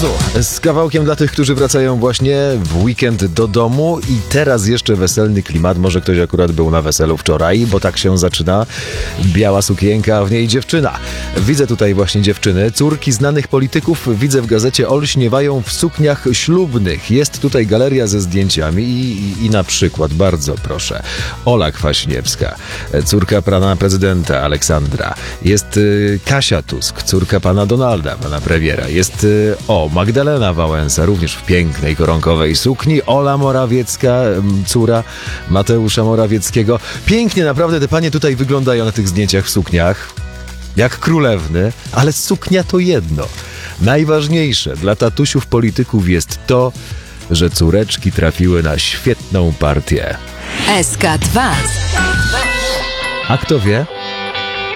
razu z kawałkiem dla tych, którzy wracają właśnie w weekend do domu i teraz jeszcze weselny klimat. Może ktoś akurat był na weselu wczoraj, bo tak się zaczyna. Biała sukienka, a w niej dziewczyna. Widzę tutaj właśnie dziewczyny. Córki znanych polityków widzę w gazecie olśniewają w sukniach ślubnych. Jest tutaj galeria ze zdjęciami i na przykład, bardzo proszę, Ola Kwaśniewska, córka pana prezydenta Aleksandra. Jest Kasia Tusk, córka pana Donalda, pana premiera. Jest Magdalena Wałęsa, również w pięknej koronkowej sukni. Ola Morawiecka, córa Mateusza Morawieckiego. Pięknie naprawdę te panie tutaj wyglądają na tych zdjęciach w sukniach. Jak królewny, ale suknia to jedno. Najważniejsze dla tatusiów polityków jest to, że córeczki trafiły na świetną partię. SK2. A kto wie?